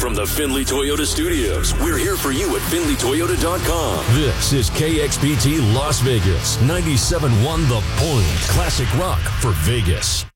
From the Findlay Toyota Studios, we're here for you at FindlayToyota.com. This is KXPT Las Vegas, 97.1 The Point. Classic rock for Vegas.